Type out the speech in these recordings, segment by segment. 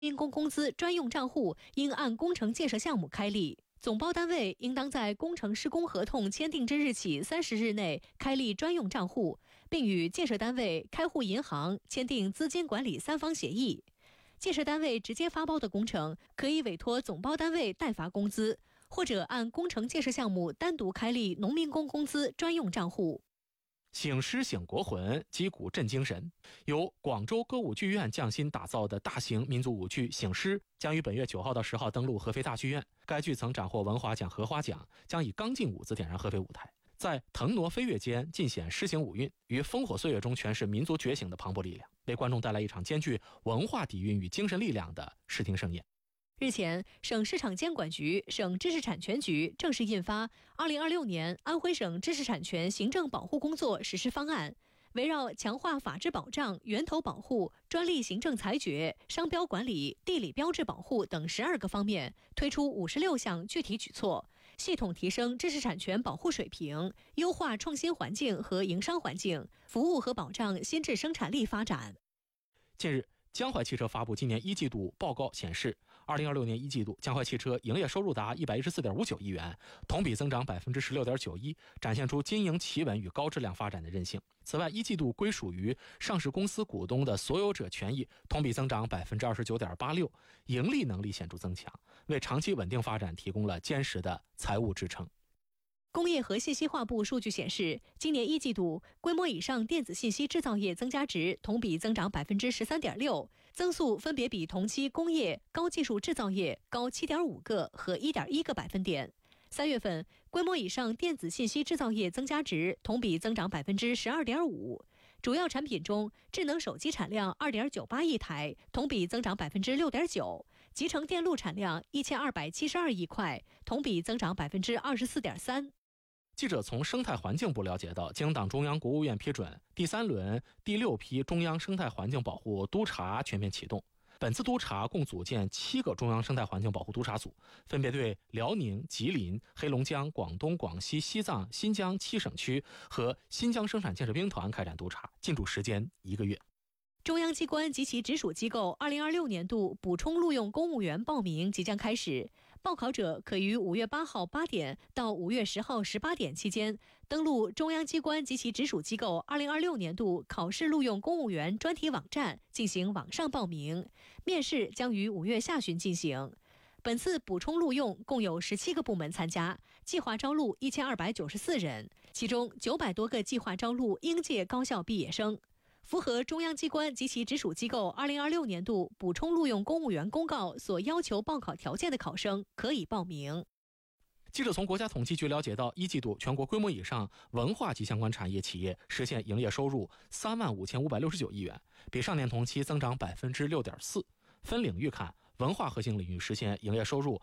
因公工资专用账户应按工程建设项目开立，总包单位应当在工程施工合同签订之日起30日内开立专用账户，并与建设单位、开户银行签订资金管理3方协议。建设单位直接发包的工程，可以委托总包单位代发工资，或者按工程建设项目单独开立农民工工资专用账户。 醒狮醒国魂，击鼓振精神。由广州歌舞剧院匠心打造的大型民族舞剧《醒狮》将于本月9号到10号登陆合肥大剧院。该剧曾斩获文华奖、荷花奖，将以刚劲舞姿点燃合肥舞台，在腾挪飞跃间尽显狮形舞韵，于烽火岁月中诠释民族觉醒的磅礴力量，为观众带来一场兼具文化底蕴与精神力量的视听盛宴。 日前，省市场监管局、省知识产权局正式印发2026年安徽省知识产权行政保护工作实施方案，围绕强化法治保障、源头保护、专利行政裁决、商标管理、地理标志保护等12个方面，推出56项具体举措，系统提升知识产权保护水平，优化创新环境和营商环境，服务和保障新质生产力发展。 近日，江淮汽车发布今年1季度报告显示，2026年1季度江淮汽车营业收入达114.59亿元，同比增长16.91%，展现出经营企稳与高质量发展的韧性。此外，1季度归属于上市公司股东的所有者权益同比增长29.86%，盈利能力显著增强，为长期稳定发展提供了坚实的财务支撑。 工业和信息化部数据显示，今年1季度规模以上电子信息制造业增加值同比增长13.6%，增速分别比同期工业、高技术制造业高7.5个和1.1个百分点。3月份，规模以上电子信息制造业增加值同比增长12.5%，主要产品中，智能手机产量2.98亿台，同比增长6.9%，集成电路产量1272亿块，同比增长24.3%。 记者从生态环境部了解到，经党中央、国务院批准，第3轮第6批中央生态环境保护督察全面启动。本次督察共组建7个中央生态环境保护督察组，分别对辽宁、吉林、黑龙江、广东、广西、西藏、新疆7省区和新疆生产建设兵团开展督察，进驻时间1个月。 中央机关及其直属机构2026年度补充录用公务员报名即将开始，报考者可于5月8号8点到5月10号18点期间登录中央机关及其直属机构2026年度考试录用公务员专题网站进行网上报名，面试将于5月下旬进行。本次补充录用共有17个部门参加，计划招录1294人，其中900多个计划招录应届高校毕业生。符合中央机关及其直属机构2026年度补充录用公务员公告所要求报考条件的考生可以报名。 记者从国家统计局了解到，1季度全国规模以上文化及相关产业企业实现营业收入35569亿元，比上年同期增长6.4%。分领域看，文化核心领域实现营业收入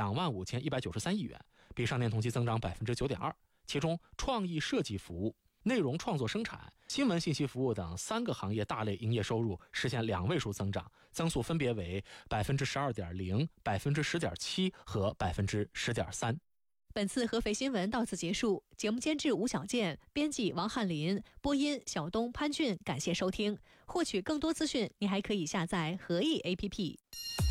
25193亿元，比上年同期增长9.2%。其中，创意设计服务、内容创作生产、新闻信息服务等3个行业大类营业收入实现2位数增长，增速分别为12.0%、10.7%和10.3%。 本次合肥新闻到此结束，节目监制吴小健，编辑王翰林，播音小东、潘俊，感谢收听。获取更多资讯，你还可以下载合意 APP。